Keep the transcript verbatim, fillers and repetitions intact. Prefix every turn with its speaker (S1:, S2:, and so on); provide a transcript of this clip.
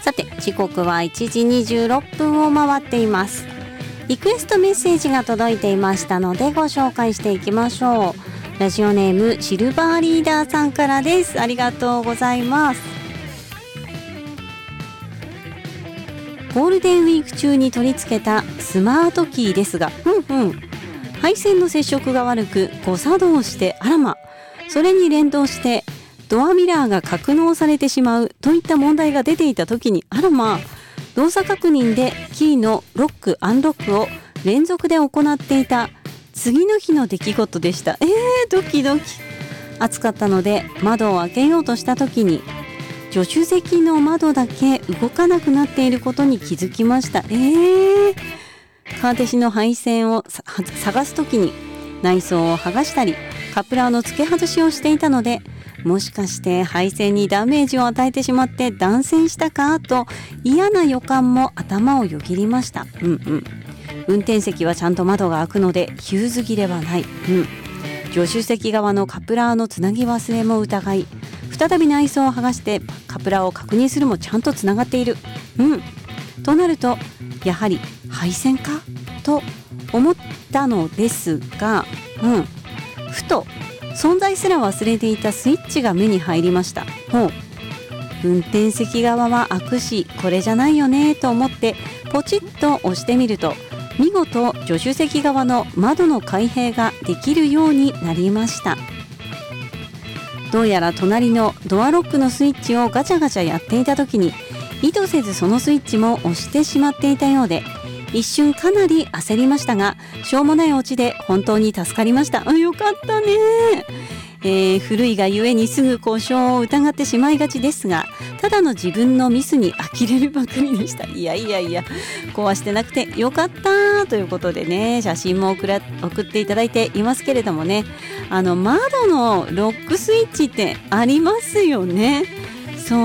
S1: さて時刻はいちじにじゅうろっぷんを回っています。リクエストメッセージが届いていましたのでご紹介していきましょう。ラジオネームシルバーリーダーさんからです。ありがとうございます。ゴールデンウィーク中に取り付けたスマートキーですが、うんうん配線の接触が悪く誤作動して、あらま、それに連動してドアミラーが格納されてしまうといった問題が出ていた時に、あらま、動作確認でキーのロックアンロックを連続で行っていた次の日の出来事でした。えードキドキ。暑かったので窓を開けようとした時に助手席の窓だけ動かなくなっていることに気づきました。えーカーテシの配線を探すときに内装を剥がしたりカプラーの付け外しをしていたので、もしかして配線にダメージを与えてしまって断線したかと嫌な予感も頭をよぎりました。うんうん運転席はちゃんと窓が開くのでヒューズ切れはない。うん助手席側のカプラーのつなぎ忘れも疑い、再び内装を剥がしてカプラーを確認するもちゃんとつながっている。うんとなるとやはり配線かと思ったのですが、うん、ふと存在すら忘れていたスイッチが目に入りました。ほう運転席側は開くしこれじゃないよねと思ってポチッと押してみると、見事助手席側の窓の開閉ができるようになりました。どうやら隣のドアロックのスイッチをガチャガチャやっていた時に意図せずそのスイッチも押してしまっていたようで、一瞬かなり焦りましたが、しょうもないオチで本当に助かりました。あ、よかったね、えー、古いがゆえにすぐ故障を疑ってしまいがちですが、ただの自分のミスに呆れるばかりでした。いやいやいや壊してなくてよかったということでね、写真も送ら送っていただいていますけれどもね、あの窓のロックスイッチってありますよね。